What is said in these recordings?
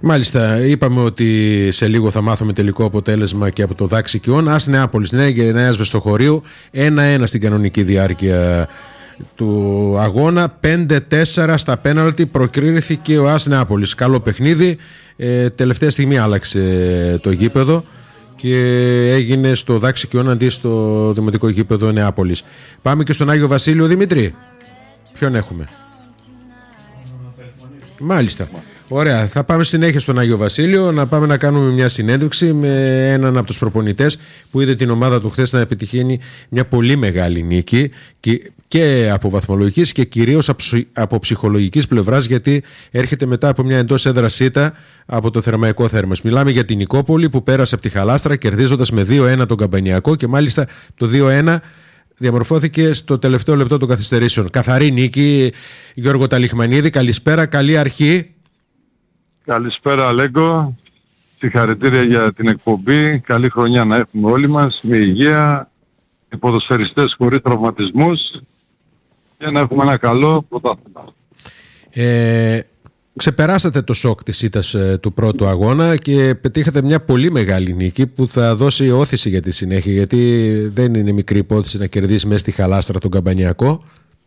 Μάλιστα, είπαμε ότι σε λίγο θα μάθουμε τελικό αποτέλεσμα και από το Δάξη Κιών. ΑΣ Νεάπολης, Νέας Βεστοχωρίου, 1-1 στην κανονική διάρκεια του αγώνα. 5-4 στα πέναλτι προκρίθηκε ο ΑΣ Νεάπολης. Καλό παιχνίδι. Τελευταία στιγμή άλλαξε το γήπεδο και έγινε στο Δάξη Κιών αντί στο δημοτικό γήπεδο Νεάπολης. Πάμε και στον Άγιο Βασίλειο, Δημήτρη. Ποιον έχουμε? Μάλιστα. Ωραία, θα πάμε συνέχεια στον Άγιο Βασίλειο να πάμε να κάνουμε μια συνέντευξη με έναν από τους προπονητές που είδε την ομάδα του χθες να επιτυχαίνει μια πολύ μεγάλη νίκη και από βαθμολογικής και κυρίως από ψυχολογικής πλευράς, γιατί έρχεται μετά από μια εντός έδρας ήττα από το Θερμαϊκό Θέρμας. Μιλάμε για την Νικόπολη που πέρασε από τη Χαλάστρα κερδίζοντας με 2-1 τον Καμπανιακό και μάλιστα το 2-1 διαμορφώθηκε στο τελευταίο λεπτό των καθυστερήσεων. Καθαρή νίκη. Γιώργο Ταλιχμανίδη, καλησπέρα, καλή αρχή. Καλησπέρα Αλέγκο, συγχαρητήρια για την εκπομπή, καλή χρονιά να έχουμε όλοι μας, με υγεία, οι ποδοσφαιριστές χωρίς τραυματισμούς και να έχουμε ένα καλό πρωτάθλημα. Ξεπεράσατε το σοκ της ήττας του πρώτου αγώνα και πετύχατε μια πολύ μεγάλη νίκη που θα δώσει όθηση για τη συνέχεια, γιατί δεν είναι μικρή υπόθεση να κερδίσει μέσα στη Χαλάστρα τον Καμπανιακό.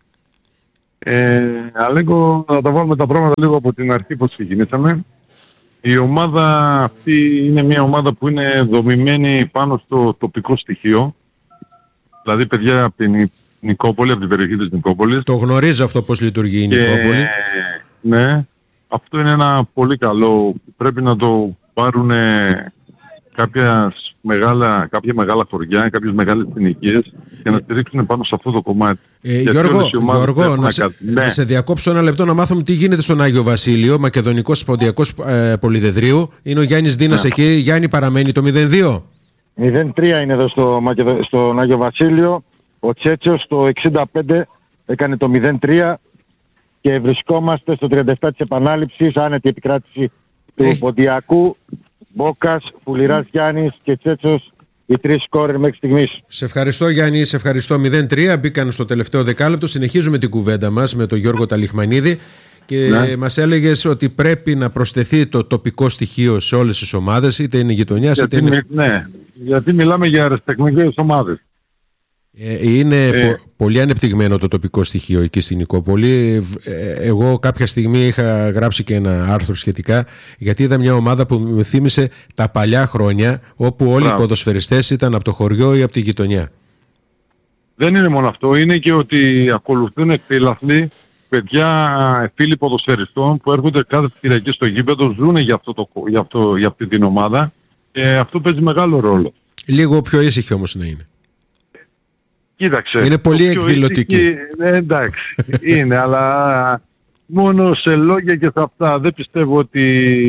Αλέγκο, να τα βάλουμε τα πράγματα λίγο από την αρχή πως ξεκινήσαμε. Η ομάδα αυτή είναι μια ομάδα που είναι δομημένη πάνω στο τοπικό στοιχείο. Δηλαδή παιδιά από την Νικόπολη, από την περιοχή της Νικόπολης. Το γνωρίζω αυτό πως λειτουργεί η Νικόπολη. Ναι, αυτό είναι ένα πολύ καλό. Πρέπει να το πάρουν κάποια μεγάλα χωριά, κάποιες μεγάλες συνοικίες και να στηρίξουν πάνω σε αυτό το κομμάτι. Γιώργο, να σε διακόψω ένα λεπτό να μάθουμε τι γίνεται στον Άγιο Βασίλειο, Μακεδονικός Ποντιακός Πολυδεδρίου. Είναι ο Γιάννης Δίνας εκεί. Γιάννη, παραμένει το 0-2. 0-3 είναι εδώ στον Άγιο Βασίλειο. Ο Τσέτσος το 65 έκανε το 0-3 και βρισκόμαστε στο 37 της επανάληψης, άνετη επικράτηση του Ποντιακού. Μπόκας, Φουλιράς Γιάννης και Τσέτσος, οι τρεις σκόρερ μέχρι στιγμής. Σε ευχαριστώ Γιάννη, σε ευχαριστώ. 0-3 μπήκαν στο τελευταίο δεκάλεπτο. Συνεχίζουμε την κουβέντα μας με τον Γιώργο Ταλιχμανίδη και μας έλεγες ότι πρέπει να προσθεθεί το τοπικό στοιχείο σε όλες τις ομάδες, είτε είναι γειτονιάς είτε είναι... Ναι, γιατί μιλάμε για αριστεχνικές ομάδες. Είναι πολύ ανεπτυγμένο το τοπικό στοιχείο εκεί στην Νικόπολη. Εγώ κάποια στιγμή είχα γράψει και ένα άρθρο σχετικά, γιατί είδα μια ομάδα που με θύμισε τα παλιά χρόνια, όπου όλοι οι ποδοσφαιριστές ήταν από το χωριό ή από τη γειτονιά. Δεν είναι μόνο αυτό, είναι και ότι ακολουθούν εκφύλαθλοι, παιδιά, φίλοι ποδοσφαιριστών που έρχονται κάθε Κυριακή στο γήπεδο, ζουν για αυτή την ομάδα και αυτό παίζει μεγάλο ρόλο. Λίγο πιο ήσυχη όμως να είναι. Κοίταξε. Είναι πολύ εκδηλωτική. Εντάξει, είναι, αλλά μόνο σε λόγια και σε αυτά. Δεν πιστεύω ότι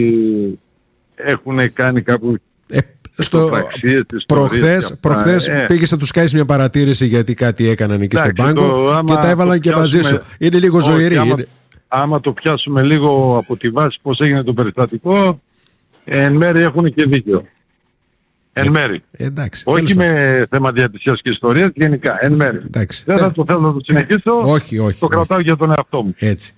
έχουν κάνει κάπου προχθές πήγες να τους κάνεις μια παρατήρηση γιατί κάτι έκαναν εκεί στον πάγκο και τα έβαλαν και μαζί σου. Είναι λίγο ζωηρή. Άμα το πιάσουμε λίγο από τη βάση πώς έγινε το περιστατικό, εν μέρει έχουν και δίκιο. Εν μέρη. Εντάξει, όχι με θέμα διατησίας και ιστορίας, γενικά. Εν μέρη. Εντάξει, δεν θα το θέλω να το συνεχίσω. Όχι. Το κρατάω για τον εαυτό μου. Έτσι.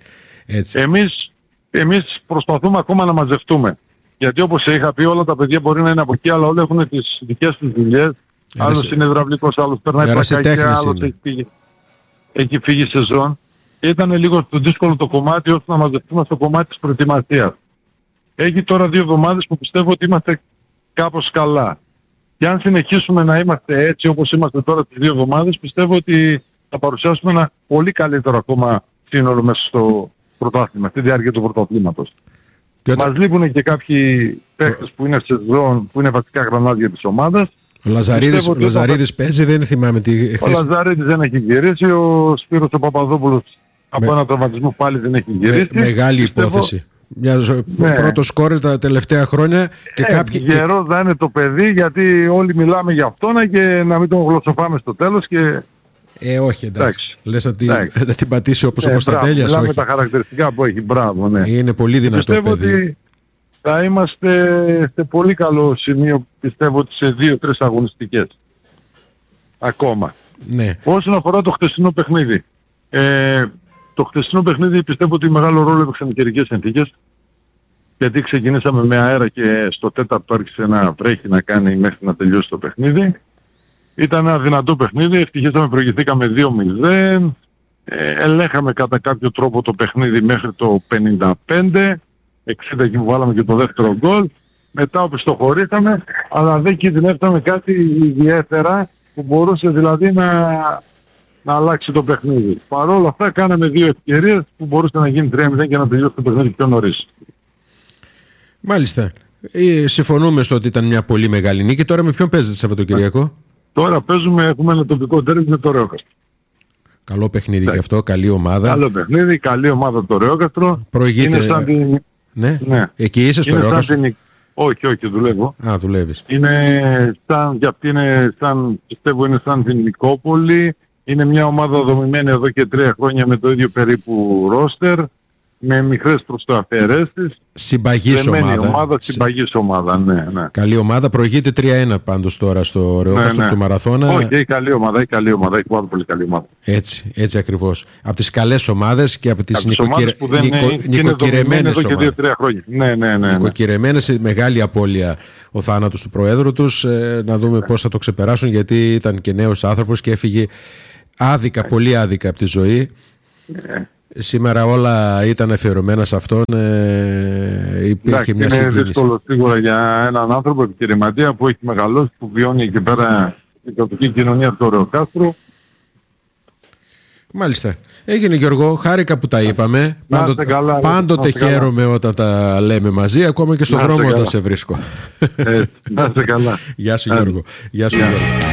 Εμείς προσπαθούμε ακόμα να μαζευτούμε. Γιατί όπως είχα πει, όλα τα παιδιά μπορεί να είναι από εκεί, αλλά όλα έχουν τις δικές τους δουλειές. Άλλος είναι υδραυλικός, άλλος περνάει πλακάκια, άλλος έχει φύγει σεζόν. Και ήταν λίγο δύσκολο το κομμάτι ώστε να μαζευτούμε στο κομμάτι της προετοιμασίας. Έχει τώρα 2 εβδομάδες που πιστεύω ότι είμαστε κάπως καλά. Και αν συνεχίσουμε να είμαστε έτσι όπως είμαστε τώρα τις 2 εβδομάδες, πιστεύω ότι θα παρουσιάσουμε ένα πολύ καλύτερο ακόμα σύνολο μέσα στο πρωτάθλημα, στη διάρκεια του πρωταθλήματος. Μας λείπουν και κάποιοι παίκτες που είναι σε ζώνη, που είναι βασικά γραμμάδια της ομάδας. Ο Λαζαρίδης παίζει, δεν θυμάμαι τι... Ο Λαζαρίδης δεν έχει γυρίσει, ο Σπύρος ο Παπαδόπουλος από ένα τραυματισμό πάλι δεν έχει γυρίσει. Μεγάλη υπόθεση. Πρώτο σκόρερ τα τελευταία χρόνια και κάποιοι... Γερό θα είναι το παιδί, γιατί όλοι μιλάμε για αυτόν και να μην τον γλωσσοφάμε στο τέλος και... όχι, εντάξει. Λες να την πατήσει όπως ο Κωνσταντέλιας. Μιλάμε τα χαρακτηριστικά που έχει, μπράβο, ναι. Είναι πολύ δυνατό πιστεύω παιδί. Ότι θα είμαστε σε πολύ καλό σημείο, πιστεύω ότι σε 2-3 αγωνιστικές. Ακόμα. Ναι. Όσον αφορά το χτεσινό παιχνίδι. Το χτεσινό παιχνίδι πιστεύω ότι μεγάλο ρόλο έπαιξαν οι καιρικές συνθήκες. γιατί ξεκινήσαμε με αέρα και στο τέταρτο άρχισε να βρέχει να κάνει μέχρι να τελειώσει το παιχνίδι. Ήταν ένα δυνατό παιχνίδι, ευτυχήσαμε, προηγηθήκαμε 2-0, ελέγχαμε κατά κάποιο τρόπο το παιχνίδι μέχρι το 55, 60 εκεί που βάλαμε και το δεύτερο γκολ, μετά οπισθοχωρήσαμε, αλλά δεν κινδυνεύσαμε κάτι ιδιαίτερα που μπορούσε δηλαδή να αλλάξει το παιχνίδι. Παρ' όλα αυτά κάναμε 2 ευκαιρίες που μπορούσε να γίνει 3-0 και να τελειώσει το παιχνίδι πιο νωρίς. Μάλιστα. Συμφωνούμε στο ότι ήταν μια πολύ μεγάλη νίκη. Τώρα με ποιον παίζετε Σαββατοκυριακό? Τώρα έχουμε ένα τοπικό ντέρμπι με το Ρεόκαστρο. Καλό παιχνίδι και αυτό, καλή ομάδα. Καλό παιχνίδι, καλή ομάδα το Ρεόκαστρο. Προηγείται. Είναι σαν την... Ναι. Εκεί είσαι στο Ρεόκαστρο? Όχι, δουλεύω. Δουλεύεις. Είναι πιστεύω είναι σαν την Νικόπολη. Είναι μια ομάδα δομημένη εδώ και 3 χρόνια με το ίδιο περίπου ρόστερ, με μικρές προστοαφαιρέσεις. Συμπαγής ομάδα. Συμπαγής ομάδα, ναι. Καλή ομάδα, προηγείται 3-1 πάντως τώρα στο Ρεόκαστρο του Μαραθώνα. Όχι, έχει καλή ομάδα, έχει πάρα πολύ καλή ομάδα. Έτσι ακριβώς. Από τις καλές ομάδες και από τις νοικοκυρεμένες εδώ και 2-3 χρόνια. Ναι. Νοικοκυρεμένες, μεγάλη απώλεια ο θάνατος του Προέδρου τους. Να δούμε πώς θα το ξεπεράσουν, γιατί ήταν και νέος άνθρωπος και έφυγε άδικα, πολύ άδικα από τη ζωή. Σήμερα όλα ήταν αφιερωμένα σε αυτόν, υπήρχε μια συγκίνηση. Είναι δύσκολο σίγουρα για έναν άνθρωπο επιχειρηματία που έχει μεγαλώσει, που βιώνει εκεί πέρα η τοπική κοινωνία του Ρεοκάστρου. Μάλιστα. Έγινε, Γιώργο, χάρηκα που τα είπαμε. Πάντοτε χαίρομαι όταν τα λέμε μαζί, ακόμα και στον δρόμο όταν σε βρίσκω. Να είστε καλά. Γεια σου, Γιώργο.